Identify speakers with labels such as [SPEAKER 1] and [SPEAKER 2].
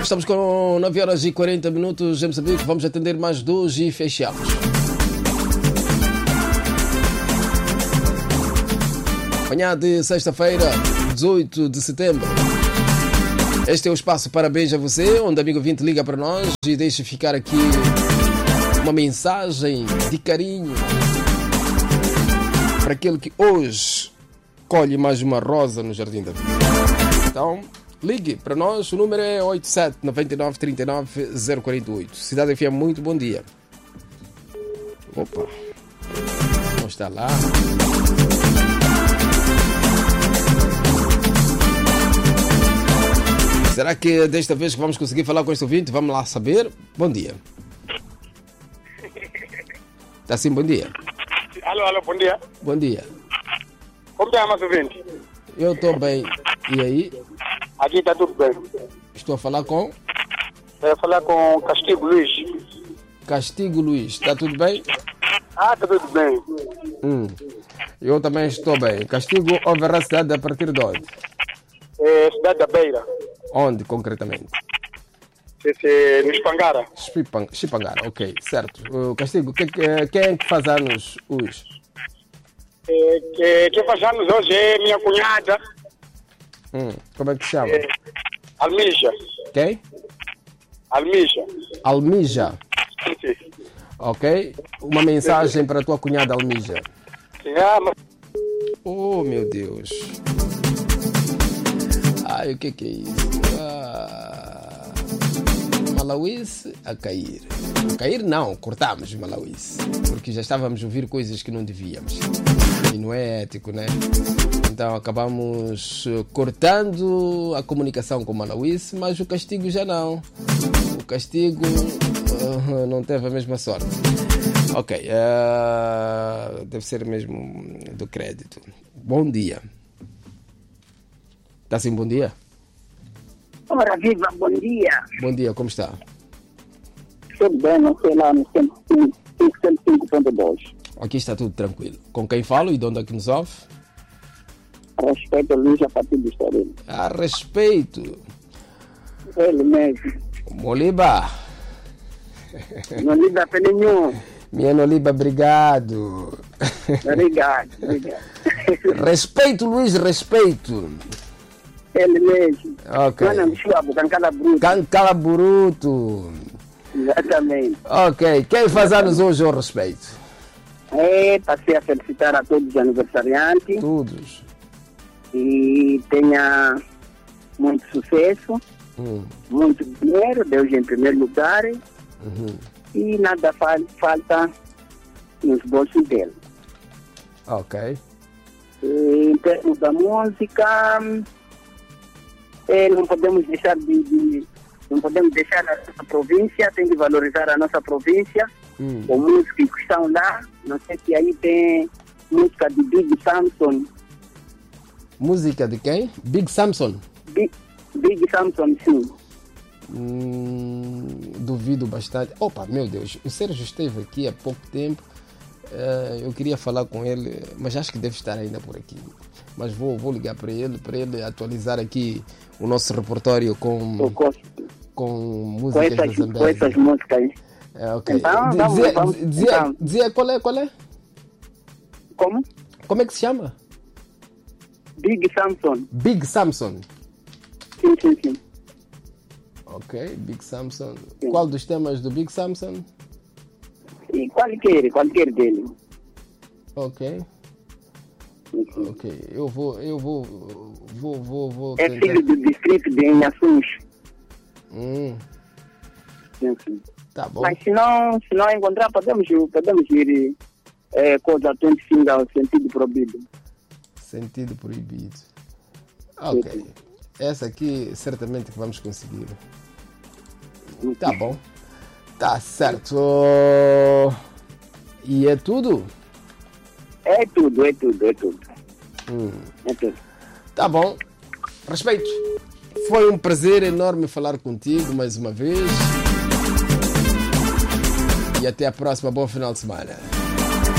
[SPEAKER 1] estamos com 9 horas e 40 minutos em Moçambique. Vamos atender mais 2 e fechamos. Manhã de sexta-feira, 18 de setembro. Este é o espaço Parabéns a Você, onde o amigo ouvinte liga para nós e deixa ficar aqui uma mensagem de carinho para aquele que hoje colhe mais uma rosa no Jardim da Vida. Então, ligue para nós, o número é 87 99 39 048. Cidade FM, muito bom dia. Opa, não está lá. Será que desta vez que vamos conseguir falar com este ouvinte? Vamos lá saber. Bom dia. Está sim, bom dia.
[SPEAKER 2] Alô, bom dia.
[SPEAKER 1] Bom dia.
[SPEAKER 2] Como está, mais ouvinte?
[SPEAKER 1] Eu estou bem. E aí?
[SPEAKER 2] Aqui está tudo bem.
[SPEAKER 1] Estou a falar com?
[SPEAKER 2] Vou falar com Castigo Luiz.
[SPEAKER 1] Castigo Luiz. Está tudo bem?
[SPEAKER 2] Está tudo bem.
[SPEAKER 1] Eu também estou bem. Castigo over a cidade a partir de onde?
[SPEAKER 2] Cidade da Beira.
[SPEAKER 1] Onde, concretamente?
[SPEAKER 2] No Espangara.
[SPEAKER 1] Chipangara, ok, certo. Castigo, quem é que faz anos hoje?
[SPEAKER 2] Quem faz anos hoje é minha cunhada.
[SPEAKER 1] Como é que se chama?
[SPEAKER 2] Almija.
[SPEAKER 1] Quem?
[SPEAKER 2] Almija.
[SPEAKER 1] Almija.
[SPEAKER 2] Sim.
[SPEAKER 1] Ok. Uma mensagem para a tua cunhada Almija.
[SPEAKER 2] Sim,
[SPEAKER 1] Oh, meu Deus. Ai, o que é isso? Malauice a cair. A cair não, cortamos Malauice. Porque já estávamos a ouvir coisas que não devíamos. E não é ético, né? Então acabamos cortando a comunicação com Malauice, mas o castigo já não. O castigo não teve a mesma sorte. Ok, deve ser mesmo do crédito. Bom dia. Está sim, bom dia?
[SPEAKER 3] Ora, viva, bom dia.
[SPEAKER 1] Bom dia, como está?
[SPEAKER 3] Tudo bem, não sei lá no 105.2.
[SPEAKER 1] Aqui está tudo tranquilo. Com quem falo e de onde é que nos ouve?
[SPEAKER 3] A respeito ao Luís a partir do Estoril.
[SPEAKER 1] A respeito.
[SPEAKER 3] Ele mesmo.
[SPEAKER 1] Moliba.
[SPEAKER 3] Não liga para nenhum.
[SPEAKER 1] Minha Noliba, obrigado.
[SPEAKER 3] Obrigado.
[SPEAKER 1] Respeito, Luís, respeito.
[SPEAKER 3] Ele mesmo.
[SPEAKER 1] Ok. Cancala Buruto.
[SPEAKER 3] Exatamente.
[SPEAKER 1] Ok. Quem faz anos hoje ao respeito?
[SPEAKER 3] Passei a felicitar a todos os aniversariantes.
[SPEAKER 1] Todos.
[SPEAKER 3] E tenha muito sucesso, muito dinheiro, Deus em primeiro lugar. E nada falta nos bolsos dele.
[SPEAKER 1] Ok.
[SPEAKER 3] E, em termos da música, não podemos deixar não podemos deixar a nossa província, tem que valorizar a nossa província. Os músicos que estão lá, não sei se aí tem música de Big Samson.
[SPEAKER 1] Música de quem? Big Samson?
[SPEAKER 3] Big Samson, sim.
[SPEAKER 1] Duvido bastante. Opa, meu Deus, o Sérgio esteve aqui há pouco tempo. Eu queria falar com ele, mas acho que deve estar ainda por aqui. Mas vou ligar para ele atualizar aqui o nosso repertório com músicas da Zambésia.
[SPEAKER 3] Com essas músicas.
[SPEAKER 1] Ok.
[SPEAKER 3] Então,
[SPEAKER 1] dizia qual é?
[SPEAKER 3] Como?
[SPEAKER 1] Como é que se chama?
[SPEAKER 3] Big Samson.
[SPEAKER 1] Big Samson.
[SPEAKER 3] Sim.
[SPEAKER 1] Ok, Big Samson.
[SPEAKER 3] Sim.
[SPEAKER 1] Qual dos temas do Big Samson?
[SPEAKER 3] E qualquer dele.
[SPEAKER 1] Ok. Eu vou
[SPEAKER 3] é
[SPEAKER 1] tentar.
[SPEAKER 3] filho do distrito de Inhaçuns. Sim.
[SPEAKER 1] Tá bom.
[SPEAKER 3] Mas se não encontrar, podemos ir coisa 25 ao sentido proibido.
[SPEAKER 1] Sentido proibido. Ok.
[SPEAKER 3] Sim.
[SPEAKER 1] Essa aqui certamente que vamos conseguir. Tá bom. Tá certo. E é tudo?
[SPEAKER 3] É tudo.
[SPEAKER 1] É tudo. Tá bom. Respeito. Foi um prazer enorme falar contigo mais uma vez. E até a próxima. Bom final de semana.